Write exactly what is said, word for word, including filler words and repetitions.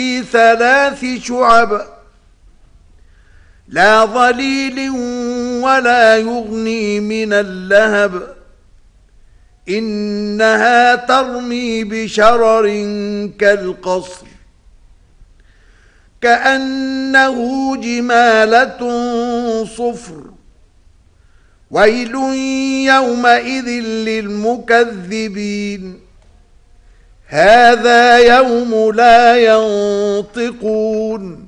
في ثلاث شعب لا ظليل ولا يغني من اللهب إنها ترمي بشرر كالقصر كأنه جمالة صفر ويل يومئذ للمكذبين هذا يوم لا ينطقون